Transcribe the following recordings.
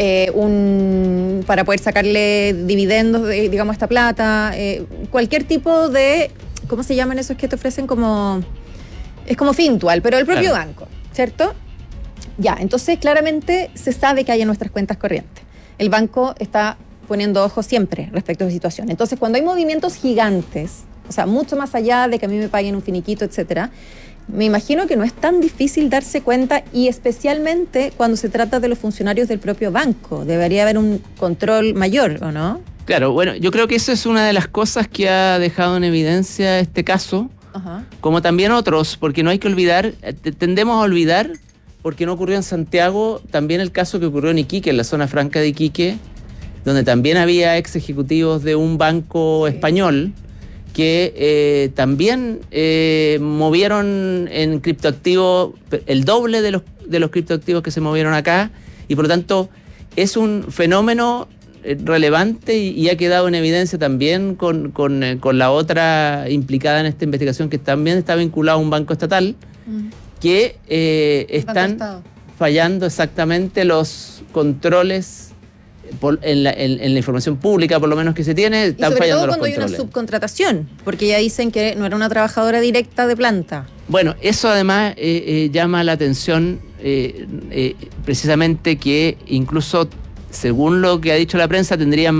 para poder sacarle dividendos, digamos, a esta plata, cualquier tipo de, ¿cómo se llaman esos que te ofrecen? Es como Fintual, pero el propio banco, ¿cierto? Ya, entonces claramente se sabe que hay en nuestras cuentas corrientes. El banco está poniendo ojos siempre respecto a esa situación. Entonces, cuando hay movimientos gigantes, o sea, mucho más allá de que a mí me paguen un finiquito, etcétera, me imagino que no es tan difícil darse cuenta, y especialmente cuando se trata de los funcionarios del propio banco. Debería haber un control mayor, ¿o no? Claro, bueno, yo creo que eso es una de las cosas que ha dejado en evidencia este caso, como también otros, porque no hay que olvidar, tendemos a olvidar, porque no ocurrió en Santiago, también el caso que ocurrió en Iquique, en la zona franca de Iquique, donde también había ex ejecutivos de un banco español que también movieron en criptoactivos el doble de los criptoactivos que se movieron acá, y por lo tanto es un fenómeno relevante y ha quedado en evidencia también con la otra implicada en esta investigación, que también está vinculada a un banco estatal, que están fallando exactamente los controles en la información pública, por lo menos que se tiene, están fallando los controles. Y sobre todo cuando hay una subcontratación, porque ya dicen que no era una trabajadora directa de planta. Bueno, eso además llama la atención, precisamente que incluso, según lo que ha dicho la prensa,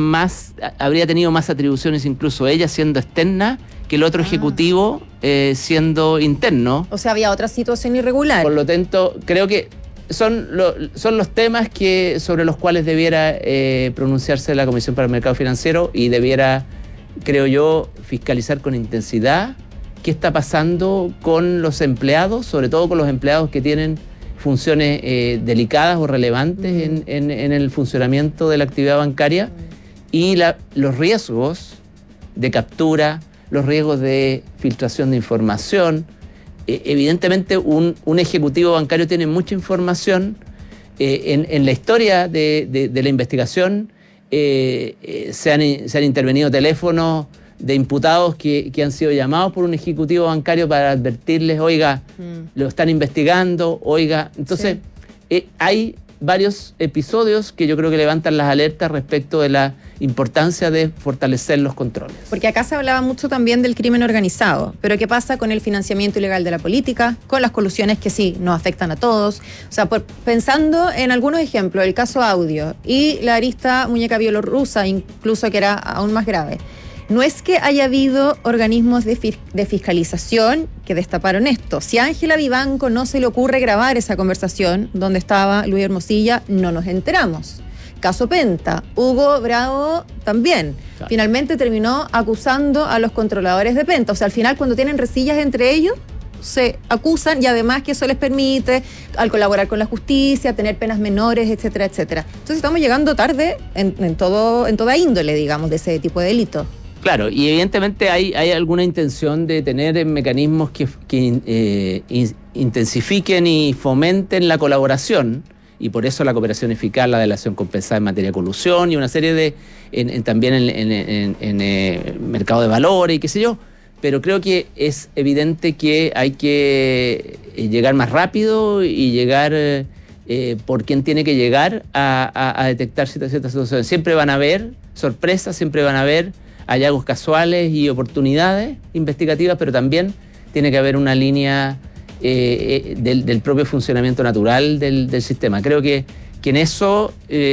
habría tenido más atribuciones incluso ella siendo externa que el otro ejecutivo siendo interno. O sea, había otra situación irregular. Por lo tanto, creo que son los temas sobre los cuales debiera pronunciarse la Comisión para el Mercado Financiero, y debiera, creo yo, fiscalizar con intensidad qué está pasando con los empleados, sobre todo con los empleados que tienen funciones delicadas o relevantes en el funcionamiento de la actividad bancaria, y los riesgos de captura, los riesgos de filtración de información. Evidentemente un ejecutivo bancario tiene mucha información. En la historia de la investigación se han intervenido teléfonos de imputados que han sido llamados por un ejecutivo bancario para advertirles, oiga, lo están investigando, oiga. Entonces, hay varios episodios que yo creo que levantan las alertas respecto de la importancia de fortalecer los controles. Porque acá se hablaba mucho también del crimen organizado, pero ¿qué pasa con el financiamiento ilegal de la política? Con las colusiones que sí nos afectan a todos. O sea, pensando en algunos ejemplos, el caso Audio y la arista muñeca bielorrusa, incluso, que era aún más grave. No es que haya habido organismos de fiscalización que destaparon esto. Si a Ángela Vivanco no se le ocurre grabar esa conversación donde estaba Luis Hermosilla, no nos enteramos. Caso Penta, Hugo Bravo también. Claro. Finalmente terminó acusando a los controladores de Penta. O sea, al final, cuando tienen resillas entre ellos, se acusan, y además que eso les permite, al colaborar con la justicia, tener penas menores, etcétera, etcétera. Entonces estamos llegando tarde en toda índole, digamos, de ese tipo de delito. Claro, y evidentemente hay alguna intención de tener mecanismos que intensifiquen y fomenten la colaboración, y por eso la cooperación eficaz, la delación compensada en materia de colusión, y una serie también en mercado de valores y qué sé yo. Pero creo que es evidente que hay que llegar más rápido y llegar por quien tiene que llegar a detectar ciertas situaciones. Siempre van a haber sorpresas, siempre van a haber hallazgos casuales y oportunidades investigativas, pero también tiene que haber una línea del propio funcionamiento natural del sistema. Creo que en eso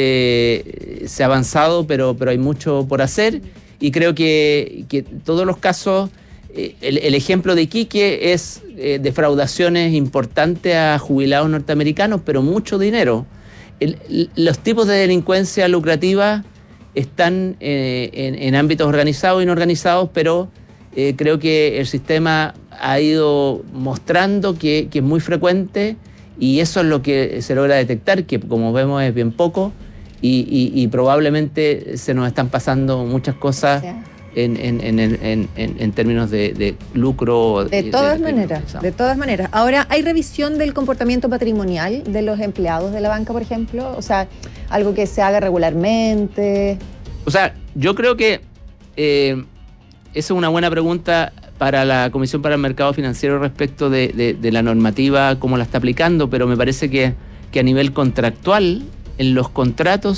se ha avanzado, pero hay mucho por hacer, y creo que todos los casos, el ejemplo de Iquique es defraudaciones importantes a jubilados norteamericanos, pero mucho dinero. Los tipos de delincuencia lucrativa están en ámbitos organizados e inorganizados, pero creo que el sistema ha ido mostrando que es muy frecuente, y eso es lo que se logra detectar, que como vemos es bien poco, y probablemente se nos están pasando muchas cosas en términos de lucro. De todas maneras. Ahora, ¿hay revisión del comportamiento patrimonial de los empleados de la banca, por ejemplo? O sea, algo que se haga regularmente. O sea, yo creo que esa es una buena pregunta para la Comisión para el Mercado Financiero respecto de la normativa, cómo la está aplicando, pero me parece que a nivel contractual, en los contratos